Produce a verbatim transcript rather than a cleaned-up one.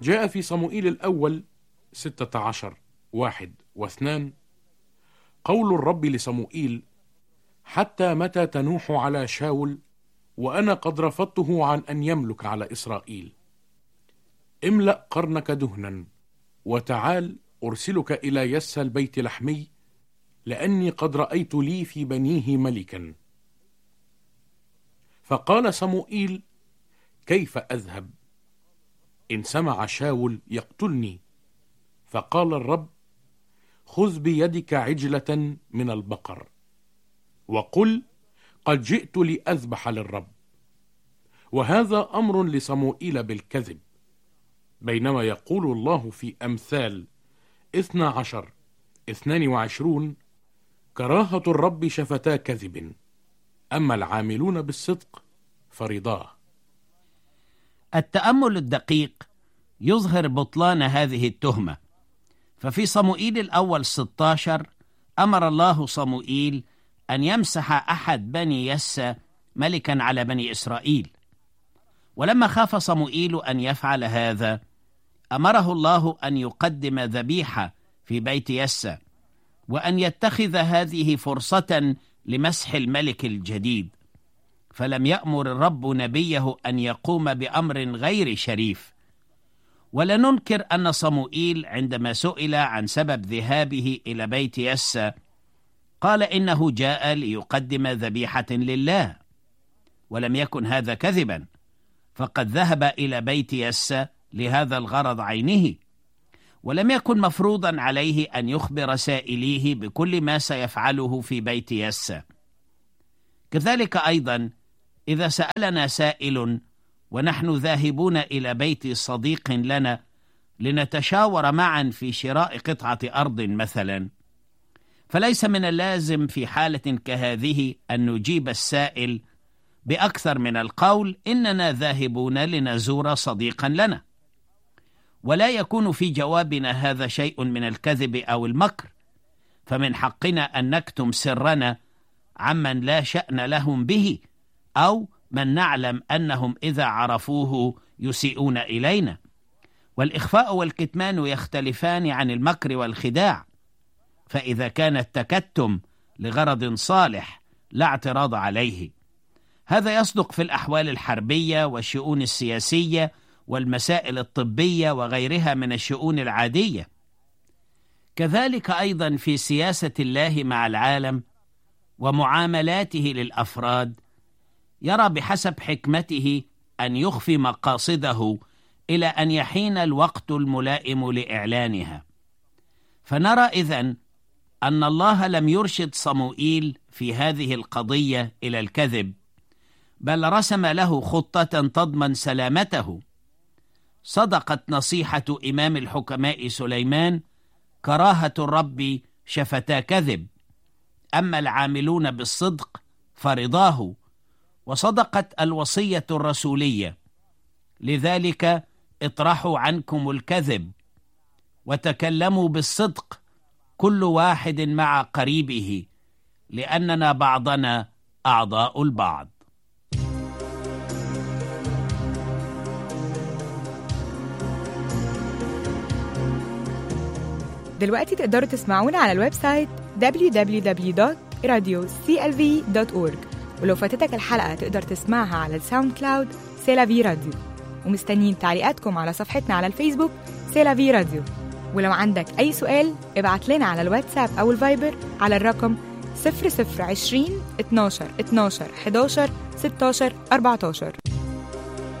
جاء في صموئيل الأول ستة عشر واحد واثنان قول الرب لصموئيل: حتى متى تنوح على شاول وأنا قد رفضته عن أن يملك على إسرائيل؟ املأ قرنك دهنا وتعال أرسلك إلى يسى البيت لحمي، لأني قد رأيت لي في بنيه ملكا. فقال صموئيل: كيف أذهب؟ إن سمع شاول يقتلني. فقال الرب: خذ بيدك عجلة من البقر وقل: قد جئت لأذبح للرب. وهذا أمر لصموئيل بالكذب، بينما يقول الله في أمثال اثنى عشر اثنان وعشرون: كراهة الرب شفتا كذب، أما العاملون بالصدق فرضاه. التأمل الدقيق يظهر بطلان هذه التهمة. ففي صموئيل الأول ستة عشر أمر الله صموئيل أن يمسح أحد بني يسى ملكا على بني إسرائيل، ولما خاف صموئيل أن يفعل هذا أمره الله أن يقدم ذبيحة في بيت يسى، وأن يتخذ هذه فرصة لمسح الملك الجديد. فلم يأمر الرب نبيه أن يقوم بأمر غير شريف. ولا ننكر أن صموئيل عندما سئل عن سبب ذهابه إلى بيت يسى قال إنه جاء ليقدم ذبيحة لله، ولم يكن هذا كذبا، فقد ذهب إلى بيت يسى لهذا الغرض عينه، ولم يكن مفروضا عليه أن يخبر سائليه بكل ما سيفعله في بيت يسى. كذلك أيضا إذا سألنا سائل ونحن ذاهبون إلى بيت صديق لنا لنتشاور معا في شراء قطعة أرض مثلا، فليس من اللازم في حالة كهذه أن نجيب السائل بأكثر من القول إننا ذاهبون لنزور صديقا لنا، ولا يكون في جوابنا هذا شيء من الكذب أو المكر، فمن حقنا أن نكتم سرنا عمن لا شأن لهم به أو من نعلم أنهم إذا عرفوه يسيئون إلينا. والإخفاء والكتمان يختلفان عن المكر والخداع، فإذا كان التكتم لغرض صالح لا اعتراض عليه. هذا يصدق في الأحوال الحربية والشؤون السياسية والمسائل الطبية وغيرها من الشؤون العادية. كذلك أيضا في سياسة الله مع العالم ومعاملاته للأفراد، يرى بحسب حكمته أن يخفي مقاصده إلى أن يحين الوقت الملائم لإعلانها. فنرى إذن أن الله لم يرشد صموئيل في هذه القضية إلى الكذب، بل رسم له خطة تضمن سلامته. صدقت نصيحة إمام الحكماء سليمان: كراهة الرب شفتا كذب، أما العاملون بالصدق فرضاه. وصدقت الوصية الرسولية: لذلك اطرحوا عنكم الكذب وتكلموا بالصدق كل واحد مع قريبه، لأننا بعضنا أعضاء البعض. دلوقتي تقدروا تسمعونا على الويب سايت دبليو دبليو دبليو دوت راديو سي ال في دوت أورج، ولو فاتتك الحلقة تقدر تسمعها على الساوند كلاود سيلافي راديو. ومستنيين تعليقاتكم على صفحتنا على الفيسبوك سيلافي راديو. ولو عندك أي سؤال ابعت لنا على الواتساب أو الفايبر على الرقم صفر صفر عشرين اتناشر اتناشر حداشر ستاشر أربعتاشر.